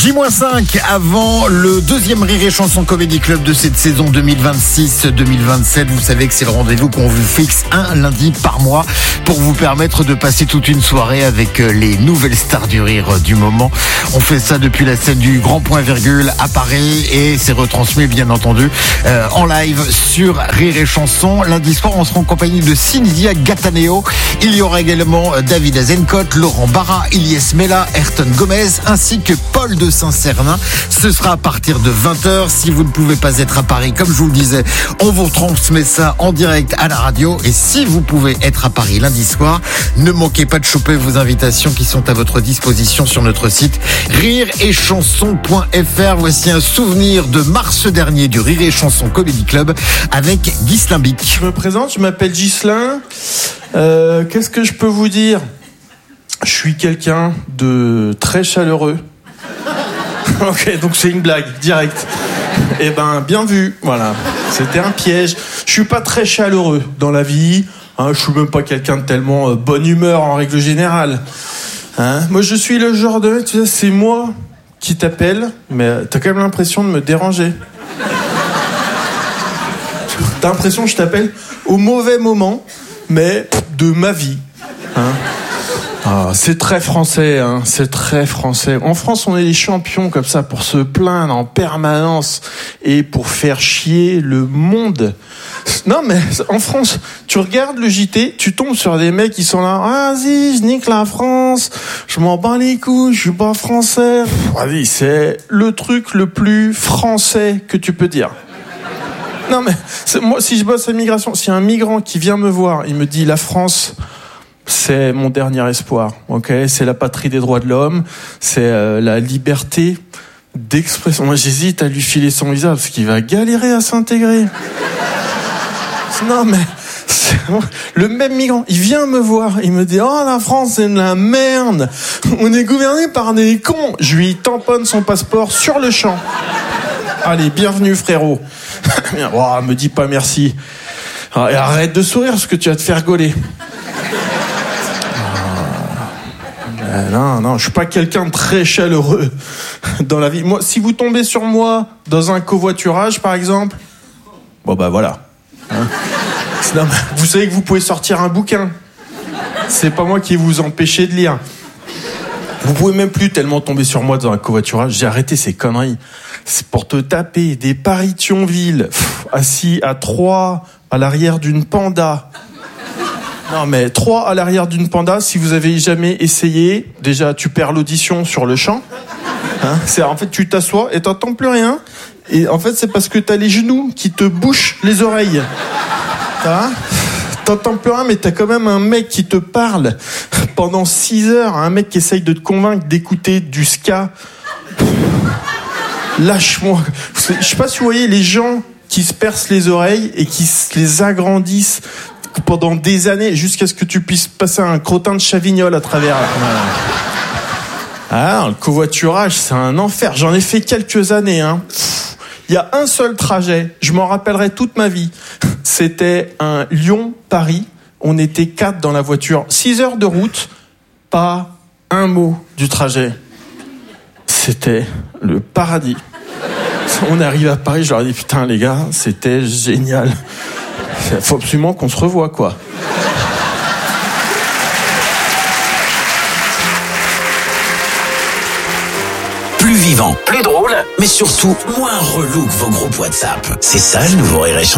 J-5 avant le deuxième Rire et Chanson Comedy Club de cette saison 2026-2027. Vous savez que c'est le rendez-vous qu'on vous fixe un lundi par mois pour vous permettre de passer toute une soirée avec les nouvelles stars du rire du moment. On fait ça depuis la scène du Grand Point Virgule à Paris et c'est retransmis bien entendu en live sur Rire et Chanson. Lundi soir, on sera en compagnie de Cynthia Gataneo. Il y aura également David Azencote, Laurent Barra, Ilyes Mela, Ayrton Gomez ainsi que Paul de Saint-Cernin. Ce sera à partir de 20h. Si vous ne pouvez pas être à Paris, comme je vous le disais, on vous transmet ça en direct à la radio. Et si vous pouvez être à Paris lundi soir, ne manquez pas de choper vos invitations qui sont à votre disposition sur notre site rireetchanson.fr. Voici un souvenir de mars dernier du Rire et Chanson Comedy Club avec Ghislain Bic. Je me présente, je m'appelle Ghislain. Qu'est-ce que je peux vous dire ? Je suis quelqu'un de très chaleureux. Ok, donc c'est une blague, direct. Eh ben, bien vu, voilà. C'était un piège. Je suis pas très chaleureux dans la vie. Hein, je suis même pas quelqu'un de tellement bonne humeur en règle générale. Hein, moi, je suis le genre de... Tu sais, c'est moi qui t'appelle, mais t'as quand même l'impression de me déranger. T'as l'impression que je t'appelle au mauvais moment, mais de ma vie. Hein. Ah, c'est très français, hein, c'est très français. En France, on est les champions comme ça pour se plaindre en permanence et pour faire chier le monde. Non, mais en France, tu regardes le JT, tu tombes sur des mecs qui sont là. Ah, vas-y, je nique la France, je m'en bats les couilles, je suis pas français. Vas-y, c'est le truc le plus français que tu peux dire. Non, mais moi, si je bosse à l'immigration, s'il y a un migrant qui vient me voir, il me dit la France, c'est mon dernier espoir, ok ? C'est la patrie des droits de l'homme, c'est la liberté d'expression. Moi, j'hésite à lui filer son visa parce qu'il va galérer à s'intégrer. Non, mais le même migrant, il vient me voir, il me dit « Oh, la France, c'est de la merde. On est gouverné par des cons. » Je lui tamponne son passeport sur le champ. Allez, bienvenue, frérot. Oh, me dis pas merci. Et arrête de sourire parce que tu vas te faire gauler. Non, je suis pas quelqu'un de très chaleureux dans la vie. Moi, si vous tombez sur moi dans un covoiturage, par exemple, bon bah voilà. Hein, non, vous savez que vous pouvez sortir un bouquin. C'est pas moi qui vais vous empêcher de lire. Vous pouvez même plus tellement tomber sur moi dans un covoiturage. J'ai arrêté ces conneries. C'est pour te taper des paris de Thionville, assis à 3 à l'arrière d'une Panda. Non, mais 3 à l'arrière d'une Panda, si vous avez jamais essayé, déjà, tu perds l'audition sur le champ. Hein, en fait, tu t'assois et t'entends plus rien. Et en fait, c'est parce que t'as les genoux qui te bouchent les oreilles. Hein, t'entends plus rien, mais t'as quand même un mec qui te parle pendant 6 heures. Un mec qui essaye de te convaincre d'écouter du ska. Lâche-moi. Je sais pas si vous voyez les gens qui se percent les oreilles et qui les agrandissent pendant des années jusqu'à ce que tu puisses passer un crottin de Chavignol à travers. Ah, le covoiturage, c'est un enfer. J'en ai fait quelques années. Hein. Il y a un seul trajet, je m'en rappellerai toute ma vie. C'était un Lyon-Paris. On était 4 dans la voiture. 6 heures de route, pas un mot du trajet. C'était le paradis. On est arrivé à Paris, je leur ai dit, putain les gars, c'était génial. Faut absolument qu'on se revoie, quoi. Plus vivant, plus drôle, mais surtout moins relou que vos groupes WhatsApp. C'est ça le nouveau Rire et Chanson.